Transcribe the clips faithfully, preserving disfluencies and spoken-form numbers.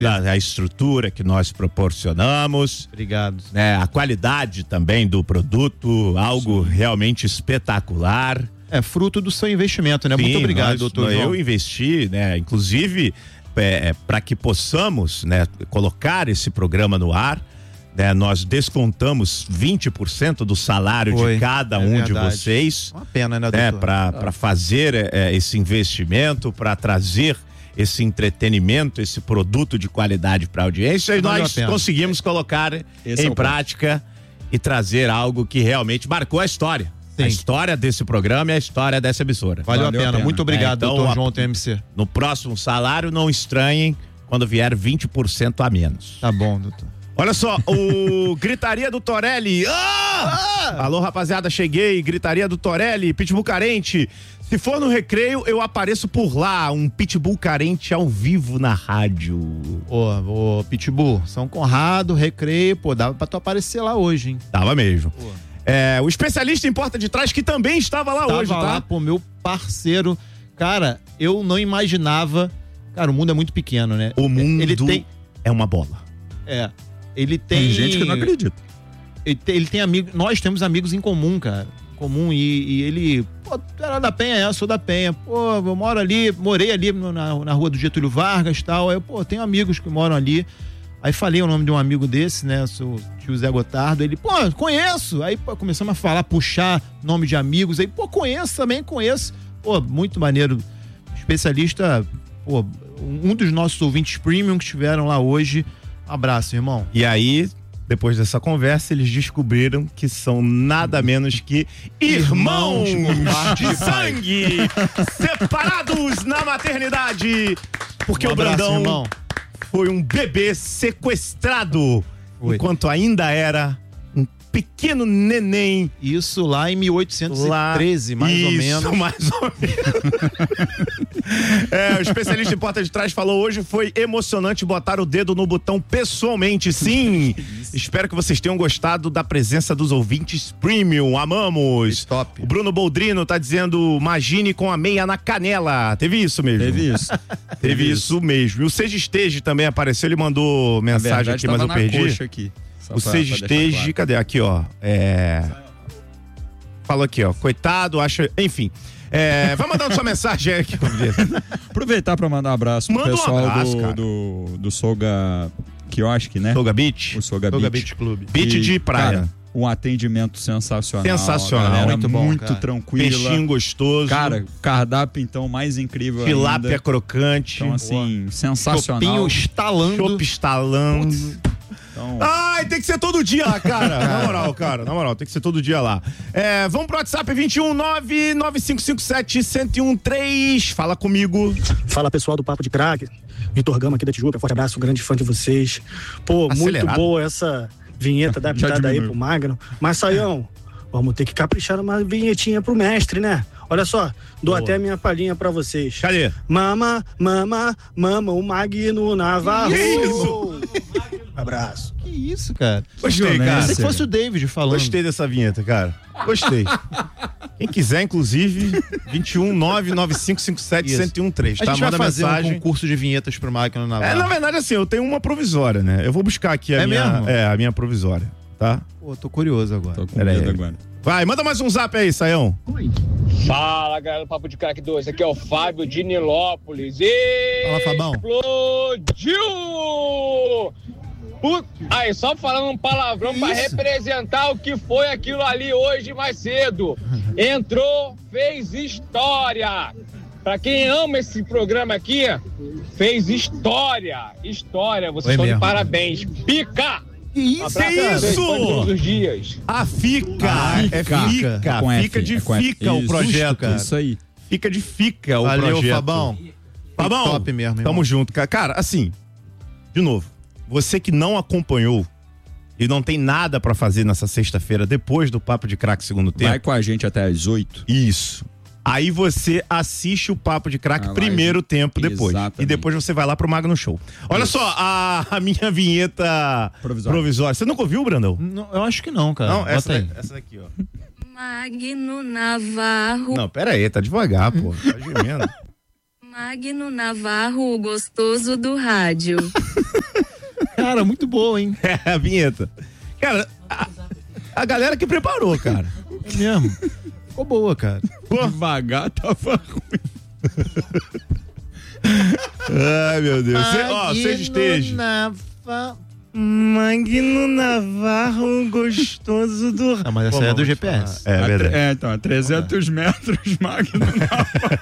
a, a estrutura que nós proporcionamos. Obrigado. Né, a qualidade também do produto, algo Sim. realmente espetacular. É fruto do seu investimento, né? Sim, Muito obrigado, nós, doutor João. Eu investi, né? Inclusive, é, para que possamos, né, colocar esse programa no ar, né, nós descontamos vinte por cento do salário Foi, de cada é um verdade. de vocês. Uma pena, né, né doutor? Para ah. fazer é, esse investimento, para trazer esse entretenimento, esse produto de qualidade para a audiência, e nós conseguimos colocar esse em é prática ponto. e trazer algo que realmente marcou a história. Sim. A história desse programa e a história dessa emissora. Valeu, Valeu a, pena. a pena. Muito obrigado, é, então, doutor João T M C. No próximo salário, não estranhem quando vier vinte por cento a menos. Tá bom, doutor. Olha só, o Gritaria do Torelli. Ah! Ah! Alô, rapaziada, cheguei. Gritaria do Torelli, Pitbull Carente. Se for no recreio, eu apareço por lá. Um Pitbull Carente ao vivo na rádio. Ô, ô, Pitbull, São Conrado, recreio, pô, dava pra tu aparecer lá hoje, hein? Dava mesmo. Pô. É, o especialista em porta de trás que também estava lá estava hoje, tá? lá, pô, meu parceiro. Cara, eu não imaginava. Cara, o mundo é muito pequeno, né? O mundo ele tem... é uma bola. É. Ele tem. Tem gente que não acredita. Ele tem, ele tem amigos. Nós temos amigos em comum, cara. Comum. E, e ele. Pô, tu era da Penha, é, eu sou da Penha. Pô, eu moro ali, morei ali na, na rua do Getúlio Vargas e tal. Aí, pô, tenho amigos que moram ali. Aí falei o nome de um amigo desse, né? Sou tio Zé Gotardo. Ele, pô, conheço. Aí pô, começamos a falar, puxar nome de amigos. Aí, pô, conheço também, conheço. Pô, muito maneiro. Especialista, pô, um dos nossos ouvintes premium que estiveram lá hoje. Um abraço, irmão. E aí, depois dessa conversa, eles descobriram que são nada menos que irmãos, irmãos de sangue, separados na maternidade. Porque um abraço, o Brandão irmão. foi um bebê sequestrado foi. enquanto ainda era um pequeno neném. Isso lá em mil oitocentos e treze, lá, mais isso, ou menos. mais ou menos. É, o especialista em porta de trás falou hoje, foi emocionante botar o dedo no botão pessoalmente, sim. Espero que vocês tenham gostado da presença dos ouvintes premium, amamos. Top. O Bruno Boldrino tá dizendo, imagine com a meia na canela. Teve isso mesmo? Teve isso. Teve, Teve isso. isso mesmo. E o Seja Stage também apareceu, ele mandou mensagem verdade, aqui, mas eu na perdi. Coxa aqui. O Seja Stage, claro. Cadê? Aqui, ó. É... Falou aqui, ó. Coitado, acho. Enfim. É... Vai mandando sua mensagem aí aqui. Aproveitar pra mandar um abraço pro Manda pessoal um abraço, do, do, do Soga Quiosque, né? Soga Beach. O Soga, Soga Beach. Beach Clube. Beach de praia. Cara, um atendimento sensacional. Sensacional. Muito bom, muito cara. tranquila. Peixinho gostoso. Cara, cardápio então mais incrível Tilápia ainda. crocante. Então assim, Boa. sensacional. Chopinho estalando. Chopp estalando. Putz. Então... Ai, tem que ser todo dia lá, cara. Na moral, cara. Na moral, tem que ser todo dia lá. É, vamos pro WhatsApp vinte e um nove nove cinco cinco sete zero zero um três. Fala comigo. Fala, pessoal do Papo de Crack. Vitor Gama aqui da Tijuca. Forte abraço, um grande fã de vocês. Pô, Acelerado. muito boa essa vinheta adaptada aí pro Magno. Mas, Saião, vamos ter que caprichar uma vinhetinha pro mestre, né? Olha só, dou Boa. até a minha palhinha pra vocês. Cadê? Mama, mama, mama, o Magno Navarro. Que isso? Abraço. Que isso, cara? Gostei, cara. Se fosse o David falando. Gostei dessa vinheta, cara. Gostei. Quem quiser, inclusive, vinte e um nove nove cinco cinco sete zero zero um três. A tá? gente vai Manda fazer mensagem. um concurso de vinhetas pro Magno Navarro. É, na verdade, assim, eu tenho uma provisória, né? Eu vou buscar aqui a é minha. Mesmo? É, a minha provisória, tá? Pô, tô curioso agora. Tô com medo agora. Vai, manda mais um zap aí, Saião. Fala, galera do Papo de Crack dois. Aqui é o Fábio de Nilópolis. E... Fala, Fabão. Explodiu! Put... Aí, só falando um palavrão pra representar o que foi aquilo ali hoje mais cedo. Entrou, fez história. Pra quem ama esse programa aqui, fez história. História, vocês estão de parabéns. Pica! Que isso? Que isso? Todos os dias. A fica, a fica. é fica, é fica de é fica isso, o projeto, cara. Isso aí. Fica de fica o Valeu, projeto. Fabão. Fabão, top mesmo, irmão. Tamo junto, cara. Cara, assim, de novo, você que não acompanhou e não tem nada pra fazer nessa sexta-feira depois do Papo de Crack segundo tempo. Vai com a gente até às oito. Isso. Aí você assiste o Papo de Crack ah, primeiro vai... tempo depois. Exatamente. E depois você vai lá pro Magno Show. Olha Isso. só, a, a minha vinheta provisória. provisória. Você nunca ouviu, Brandão? Não, eu acho que não, cara. Não, essa, da, essa daqui, ó. Magno Navarro. Não, pera aí, tá devagar, pô. Tá gemendo. Magno Navarro, o gostoso do rádio. Cara, muito boa, hein? É, a vinheta. Cara, a, a galera que preparou, cara. É mesmo. Ficou boa, cara. Pô. Devagar tava ruim. Ai, meu Deus. Cê, ó, seja esteja. Magno Navarro, gostoso do... Não, mas essa Pô, é do G P S. É, é verdade. É, então, trezentos metros, Magno Navarro.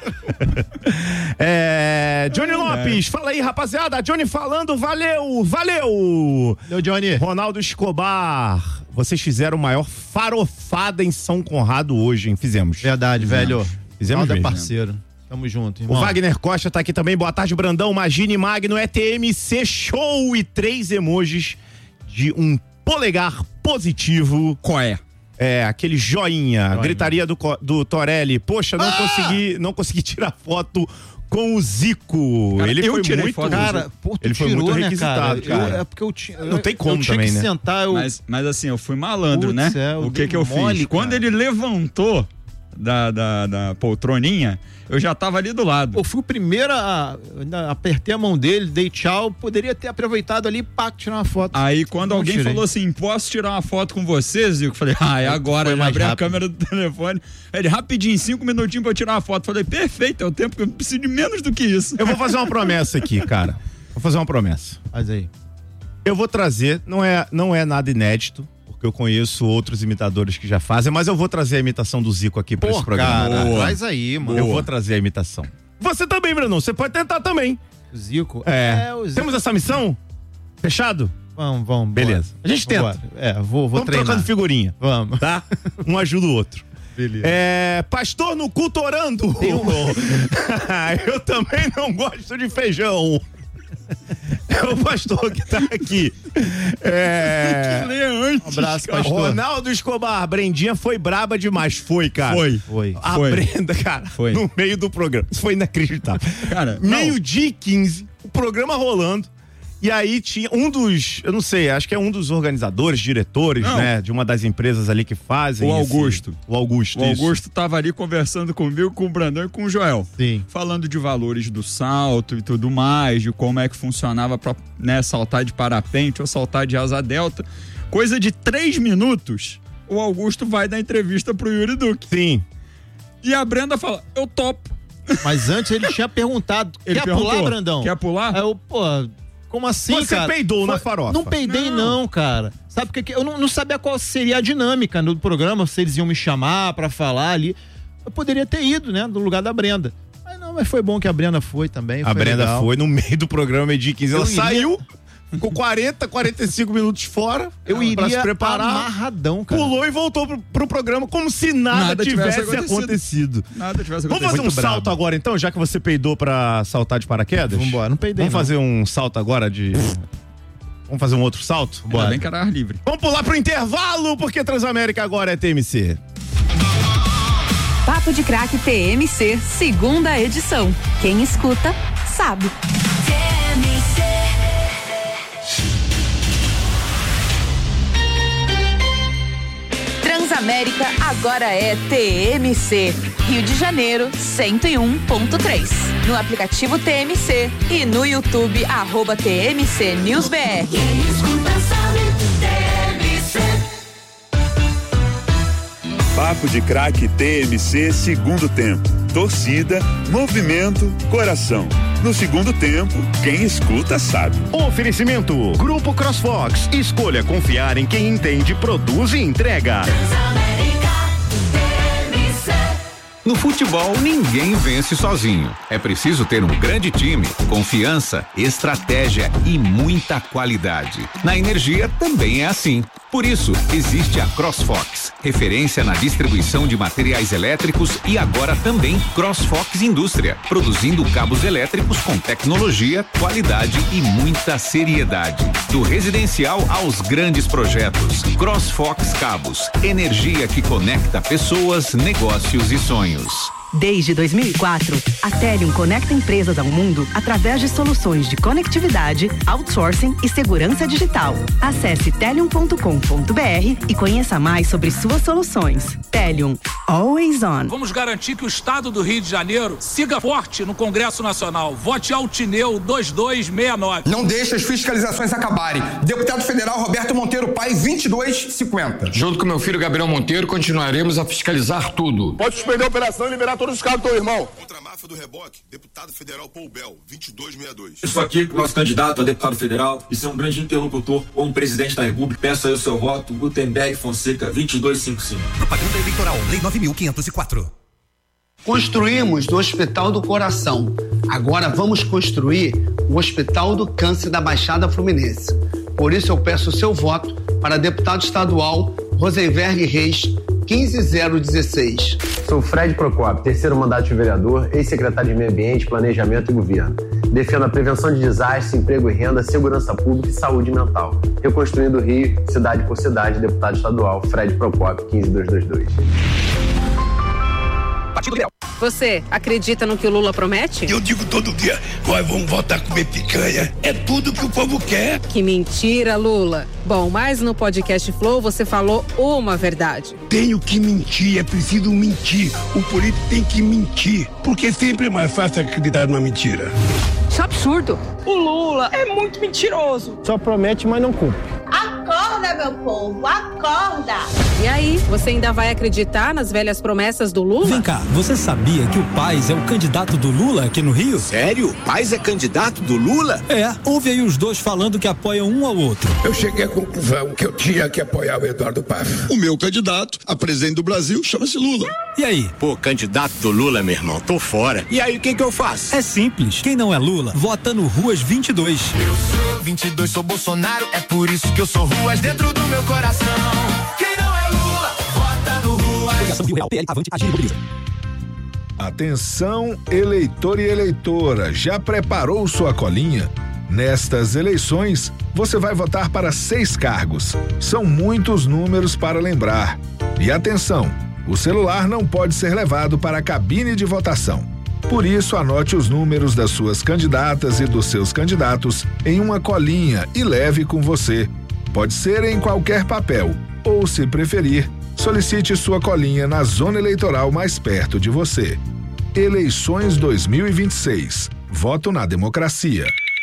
É, Johnny Lopes, é. Fala aí, rapaziada. Johnny falando, valeu, valeu. Valeu, Johnny. Ronaldo Escobar, vocês fizeram o maior farofada em São Conrado hoje, hein? Fizemos. Verdade, Fizemos. velho. Fizemos mesmo. É parceiro. Tamo junto, irmão. O Wagner Costa tá aqui também. Boa tarde, Brandão. Magine Magno, é T M C Show e três emojis de um polegar positivo. Qual é? É, aquele joinha. joinha. Gritaria do, do Torelli. Poxa, não, ah! consegui, não consegui tirar foto com o Zico. Cara, ele eu foi tirei muito, foto. Cara, pô, ele tirou, foi muito né, requisitado, cara. cara. Eu, é porque eu tinha. Não tem como eu tinha também, que né? sentar. Eu... Mas, mas assim, eu fui malandro, Putz, né? É, o que que eu mole, fiz? Cara. Quando ele levantou da, da, da poltroninha, eu já tava ali do lado. Eu fui o primeiro a, a apertei a mão dele, dei tchau, poderia ter aproveitado ali e tirar uma foto. Aí quando não alguém tirei. falou assim, posso tirar uma foto com você, Zico? Falei, ah, é agora. Ele abriu a câmera do telefone, ele rapidinho, cinco minutinhos pra eu tirar uma foto. Falei, perfeito, é o tempo que eu preciso de menos do que isso. Eu vou fazer uma promessa aqui, cara. Vou fazer uma promessa. Faz aí. Eu vou trazer, não é, não é nada inédito, porque eu conheço outros imitadores que já fazem, mas eu vou trazer a imitação do Zico aqui pra Pô, esse programa. Cara, traz aí, mano. Eu vou trazer a imitação. Você também, Brandão, você pode tentar também. O Zico? É. é o Zico. Temos essa missão? Fechado? Vamos, vamos. Beleza. Bora. A gente tenta. Vambora. É, vou, vou vamos treinar. trocando figurinha. Vamos. Tá? Um ajuda o outro. Beleza. É, pastor no culto orando. Um... eu também não gosto de feijão. É o pastor que tá aqui. É... Que lê antes. Um abraço, pastor. Ronaldo Escobar, Brendinha foi braba demais. Foi, cara. Foi. Foi. A foi. Brenda, cara, foi. no meio do programa. Isso foi inacreditável. Cara, meio-dia e quinze, o programa rolando. E aí tinha um dos, eu não sei, acho que é um dos organizadores, diretores, não. né? De uma das empresas ali que fazem. O Augusto. Esse, o Augusto, O isso. Augusto tava ali conversando comigo, com o Brandão e com o Joel. Sim. Falando de valores do salto e tudo mais, de como é que funcionava pra, né, saltar de parapente ou saltar de asa delta. Coisa de três minutos, o Augusto vai dar entrevista pro Yuri Duque. Sim. E a Brenda fala, eu topo. Mas antes ele tinha perguntado, ele quer perguntou, pular, Brandão? Quer pular? Aí eu, pô... Como assim, Você cara? peidou Foi... na farofa? Não peidei, não, não cara. Sabe porque eu não, não sabia qual seria a dinâmica do programa, se eles iam me chamar pra falar ali. Eu poderia ter ido, né, no lugar da Brenda. Mas não, mas foi bom que a Brenda foi também. A foi Brenda legal. foi no meio do programa, meio-dia e quinze. Ela Eu iria... saiu, ficou quarenta, quarenta e cinco minutos fora. Eu iria pra se preparar. Amarradão, cara. Pulou e voltou pro, pro programa como se nada, nada tivesse, tivesse acontecido. acontecido. Nada tivesse acontecido. Vamos fazer Muito um brabo. salto agora então, já que você peidou pra saltar de paraquedas? Vamos embora, não peidei Vamos não. fazer um salto agora de... Vamos fazer um outro salto? Ainda bem que era ar livre. Vamos pular pro intervalo, porque Transamérica agora é T M C. Papo de Craque T M C, segunda edição. Quem escuta, sabe. T M C. Transamérica agora é T M C. Rio de Janeiro, cento e um ponto três. No aplicativo T M C e no YouTube, arroba T M C News B R. Quem escuta sabe, T M C. Papo de Craque T M C, segundo tempo. Torcida, movimento, coração. No segundo tempo, quem escuta sabe. Oferecimento: Grupo CrossFox. Escolha confiar em quem entende, produz e entrega. No futebol, ninguém vence sozinho. É preciso ter um grande time, confiança, estratégia e muita qualidade. Na energia também é assim. Por isso, existe a CrossFox, referência na distribuição de materiais elétricos, e agora também CrossFox Indústria, produzindo cabos elétricos com tecnologia, qualidade e muita seriedade. Do residencial aos grandes projetos, CrossFox Cabos, energia que conecta pessoas, negócios e sonhos. Desde dois mil e quatro, a Telium conecta empresas ao mundo através de soluções de conectividade, outsourcing e segurança digital. Acesse telium ponto com ponto br e conheça mais sobre suas soluções. Telium, always on. Vamos garantir que o Estado do Rio de Janeiro siga forte no Congresso Nacional. Vote Altineu dois dois seis nove. Não deixe as fiscalizações acabarem. Deputado Federal Roberto Monteiro Pai, vinte e dois cinquenta. Junto com meu filho Gabriel Monteiro, continuaremos a fiscalizar tudo. Pode suspender a operação e liberar todos os cargos do teu irmão. Contra a máfia do reboque, deputado federal Paul Bel, vinte e dois sessenta e dois. Estou aqui com o nosso candidato a deputado federal e ser um grande interlocutor como presidente da República. Peço aí o seu voto, Gutenberg Fonseca, vinte e dois cinquenta e cinco. Propaganda eleitoral, Lei nove mil quinhentos e quatro. Construímos no Hospital do Coração. Agora vamos construir o Hospital do Câncer da Baixada Fluminense. Por isso eu peço o seu voto para deputado estadual Rosenberg Reis, quinze zero dezesseis. Sou Fred Procópio, terceiro mandato de vereador, ex-secretário de Meio Ambiente, Planejamento e Governo. Defendo a prevenção de desastres, emprego e renda, segurança pública e saúde mental. Reconstruindo o Rio, cidade por cidade, deputado estadual Fred Procópio, quinze mil duzentos e vinte e dois. Você acredita no que o Lula promete? Eu digo todo dia, nós vamos voltar a comer picanha. É tudo que o povo quer. Que mentira, Lula. Bom, mas no podcast Flow você falou uma verdade. Tenho que mentir, é preciso mentir. O político tem que mentir, porque sempre é mais fácil acreditar numa mentira. Isso é absurdo. O Lula é muito mentiroso. Só promete, mas não cumpre. Acorda, meu povo, acorda! E aí, você ainda vai acreditar nas velhas promessas do Lula? Vem cá, você sabia que o Paes é o candidato do Lula aqui no Rio? Sério? Paes é candidato do Lula? É, ouve aí os dois falando que apoiam um ao outro. Eu cheguei à conclusão que eu tinha que apoiar o Eduardo Paes. O meu candidato a presidente do Brasil chama-se Lula. E aí? Pô, candidato do Lula, meu irmão, tô fora. E aí, o que que eu faço? É simples, quem não é Lula, vota no Ruas vinte e dois. Eu sou vinte e dois, sou Bolsonaro, é por isso que eu sou Ruas dentro do meu coração. Quem não é Lula, vota no Ruas. Atenção, eleitor e eleitora, já preparou sua colinha? Nestas eleições, você vai votar para seis cargos. São muitos números para lembrar. E atenção, o celular não pode ser levado para a cabine de votação. Por isso, anote os números das suas candidatas e dos seus candidatos em uma colinha e leve com você. Pode ser em qualquer papel, ou, se preferir, solicite sua colinha na zona eleitoral mais perto de você. Eleições dois mil e vinte e seis. Voto na democracia.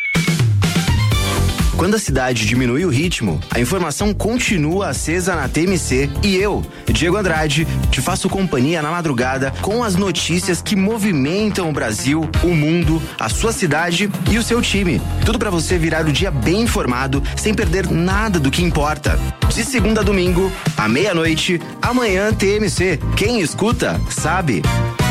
Quando a cidade diminui o ritmo, a informação continua acesa na T M C e eu, Diego Andrade, te faço companhia na madrugada com as notícias que movimentam o Brasil, o mundo, a sua cidade e o seu time. Tudo para você virar o dia bem informado, sem perder nada do que importa. De segunda a domingo, à meia-noite, amanhã T M C. Quem escuta, sabe.